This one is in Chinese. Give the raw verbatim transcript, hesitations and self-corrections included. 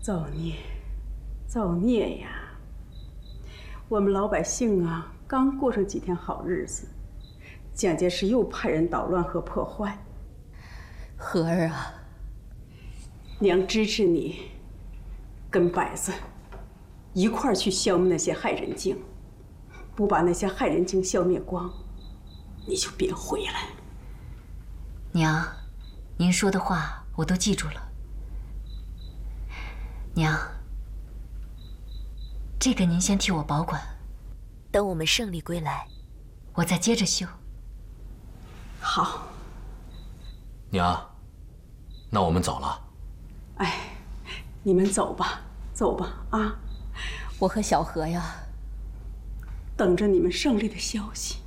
造孽，造孽呀！我们老百姓啊，刚过上几天好日子，蒋介石又派人捣乱和破坏。 和儿啊， 娘支持你，跟柏子一块儿去消灭那些害人精。不把那些害人精消灭光，你就别回来。 娘，您说的话我都记住了。娘，这个您先替我保管，等我们胜利归来，我再接着绣。 好。 娘，那我们走了。 哎，你们走吧，走吧啊！ 我和小何呀， 等着你们胜利的消息。